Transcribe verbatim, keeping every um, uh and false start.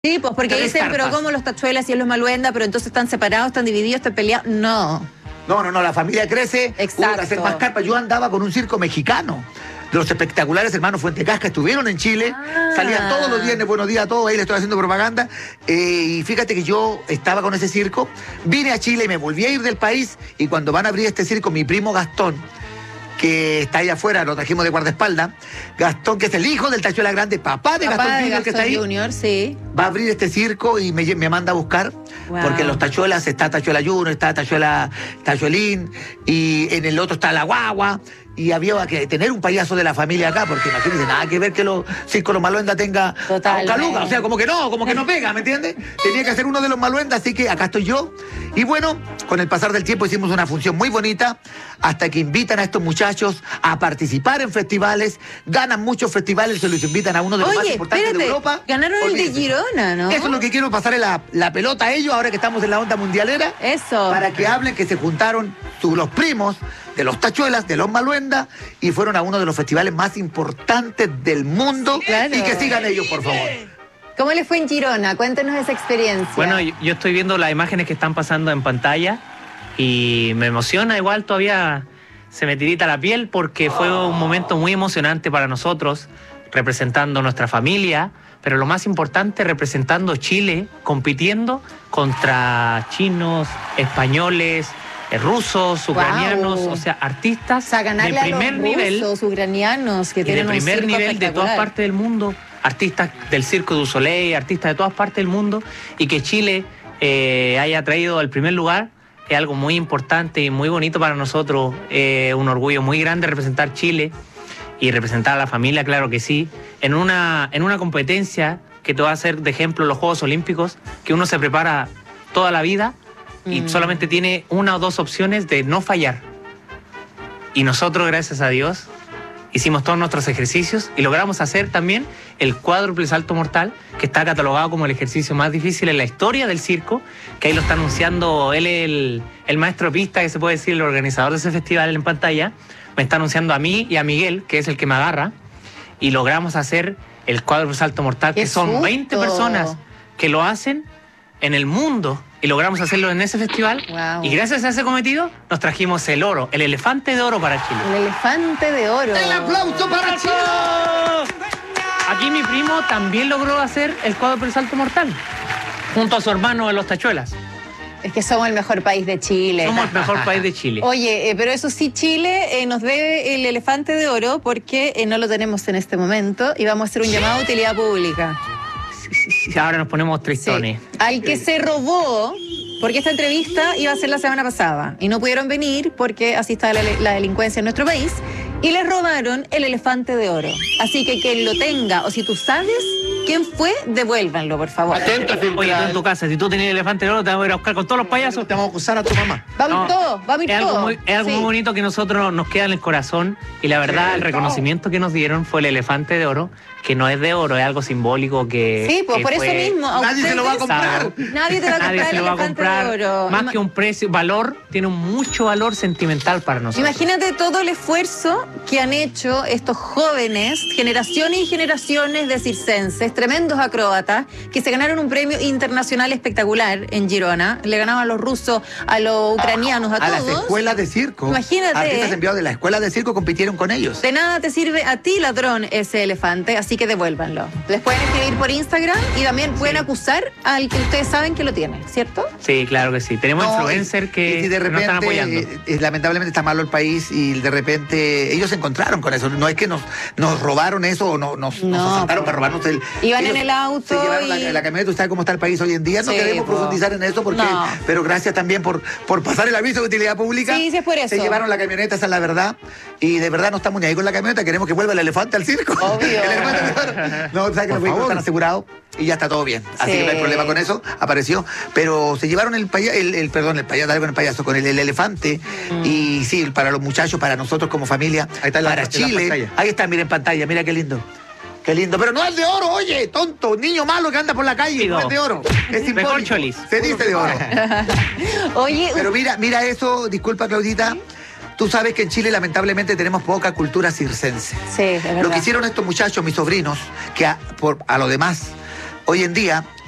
Sí, pues porque Tres dicen, carpas. pero ¿cómo los tachuelas y los maluenda? Pero entonces están separados, están divididos, están peleados. No. No, no, no, la familia crece, Exacto. hubo que hacer más carpas. Yo andaba con un circo mexicano. De los espectaculares hermanos Fuentecasca estuvieron en Chile, Ah. salían todos los días de Buenos Días a todos, ahí le estoy haciendo propaganda. Eh, y fíjate que yo estaba con ese circo, vine a Chile y me volví a ir del país. Y cuando van a abrir este circo, mi primo Gastón, que está allá afuera, lo trajimos de guardaespaldas, Gastón, que es el hijo del Tachuela Grande, papá de Papá Gastón de Junior, que está ahí, Junior, sí. va a abrir este circo y me, me manda a buscar. Wow. Porque en los tachuelas está Tachuela Junior, está Tachuela Tachuelín, y en el otro está la guagua. Y había que tener un payaso de la familia acá, porque imagínense, nada que ver que los circos los maluendas tenga Totalmente. a Caluga. O sea, como que no, como que no pega, ¿me entiendes? Tenía que ser uno de los maluendas, así que acá estoy yo. Y bueno, con el pasar del tiempo hicimos una función muy bonita, hasta que invitan a estos muchachos a participar en festivales, ganan muchos festivales, se los invitan a uno de los más Oye, importantes espérate, de Europa. ganaron el de Olvídense. Girona, ¿no? Eso es lo que quiero pasarle la, la pelota a ellos, ahora que estamos en la onda mundialera. Eso. Para que hablen que se juntaron su- los primos de los tachuelas, de los maluendas, y fueron a uno de los festivales más importantes del mundo. Sí, claro. Y que sigan ellos, por favor. ¿Cómo les fue en Girona? Cuéntenos esa experiencia. Bueno, yo, yo estoy viendo las imágenes que están pasando en pantalla y me emociona, igual todavía se me tirita la piel porque fue un momento muy emocionante para nosotros, representando nuestra familia, pero lo más importante, representando Chile, compitiendo contra chinos, españoles, eh, rusos, Wow. ucranianos, o sea, artistas O sea, de ganarle a primer los nivel. rusos, ucranianos, que Y de tienen un primer circo nivel de todas espectacular. partes del mundo, artistas del Circo du Soleil, artistas de todas partes del mundo, y que Chile eh, haya traído al primer lugar es algo muy importante y muy bonito para nosotros, eh, un orgullo muy grande representar Chile y representar a la familia, claro que sí, en una, en una competencia que te va a hacer de ejemplo los Juegos Olímpicos, que uno se prepara toda la vida y Mm. solamente tiene una o dos opciones de no fallar. Y nosotros, gracias a Dios, hicimos todos nuestros ejercicios y logramos hacer también el cuádruple salto mortal, que está catalogado como el ejercicio más difícil en la historia del circo, que ahí lo está anunciando él, el, el maestro de pista, que se puede decir, el organizador de ese festival en pantalla, me está anunciando a mí y a Miguel, que es el que me agarra, y logramos hacer el cuádruple salto mortal, ¡Qué que son susto! veinte personas que lo hacen en el mundo, y logramos hacerlo en ese festival, Wow. y gracias a ese cometido nos trajimos el oro, el elefante de oro para Chile. El elefante de oro. ¡El aplauso para Chile! Aquí mi primo también logró hacer el cuádruple salto mortal, junto a su hermano de los tachuelas. Es que somos el mejor país de Chile. Somos el mejor país de Chile. Oye, eh, pero eso sí, Chile eh, nos debe el elefante de oro porque eh, no lo tenemos en este momento y vamos a hacer un llamado a utilidad pública. Ahora nos ponemos Sí. tristones. Al que se robó, porque esta entrevista iba a ser la semana pasada y no pudieron venir porque así está la, la delincuencia en nuestro país y les robaron el elefante de oro. Así que quien lo tenga o si tú sabes quién fue, devuélvanlo, por favor. Atento, Oye, tú en tu casa, si tú tenías el elefante de oro, te vamos a ir a buscar con todos los payasos. Te vamos a acusar a tu mamá. Vamos No, todos, vamos a ir Es algo, todos. muy, es algo Sí. muy bonito que nosotros nos queda en el corazón y la verdad el reconocimiento que nos dieron fue el elefante de oro, que no es de oro, es algo simbólico que... Sí, pues que por eso fue- mismo. a Nadie se lo va a ustedes- comprar. Nadie te va a Nadie comprar se el lo va a elefante comprar. de oro. Más Ima- que un precio, valor, tiene un mucho valor sentimental para nosotros. Imagínate todo el esfuerzo que han hecho estos jóvenes, generaciones y generaciones de circenses, tremendos acróbatas, que se ganaron un premio internacional espectacular en Girona. Le ganaban a los rusos, a los ucranianos, a, A las todos. escuelas de circo. Imagínate. Artistas enviados de la escuela de circo compitieron con ellos. De nada te sirve a ti, ladrón, ese elefante, así que devuélvanlo. Les pueden escribir por Instagram y también pueden acusar al que ustedes saben que lo tiene, ¿cierto? Sí, claro que sí. Tenemos No, influencers y- que y si de nos están repente, apoyando. eh, eh, lamentablemente está malo el país y de repente ellos se encontraron con eso. No es que nos, nos robaron eso o no, nos, No, nos asaltaron po. para robarnos el... Iban ellos en el auto Se llevaron y- la, la camioneta. ¿Usted sabe cómo está el país hoy en día? No Sí, queremos po. profundizar en eso, porque, No. pero gracias también por, por pasar el aviso de utilidad pública. Sí, sí, es por eso. Se llevaron la camioneta, esa es la verdad. Y de verdad no estamos ni ahí con la camioneta. Queremos que vuelva el elefante al circo. Obvio. El elefante al circo. No, ¿sabes que los vehículos están asegurados? Y ya está todo bien. Así Sí. que no hay problema con eso. Apareció. Pero se llevaron el payaso, el, el, perdón, el payaso, dale con el payaso, con el, el elefante. Mm. Y sí, para los muchachos, para nosotros como familia, Ahí está en la- para en la Chile. pantalla. Ahí está, mira en pantalla, mira qué lindo. Qué lindo, pero no es de oro, oye, tonto, niño malo que anda por la calle, Digo, no es de oro, es mejor simbólico. cholis. Se dice de oro. Oye, Pero mira, mira eso, disculpa Claudita, tú sabes que en Chile lamentablemente tenemos poca cultura circense. sí, es verdad. Lo que hicieron estos muchachos, mis sobrinos, que a, por, a lo demás, hoy en día